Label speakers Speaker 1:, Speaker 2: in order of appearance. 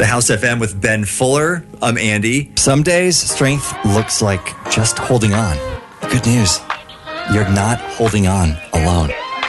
Speaker 1: The House FM with Ben Fuller. I'm Andy.
Speaker 2: Some days, strength looks like just holding on. Good news. You're not holding on alone.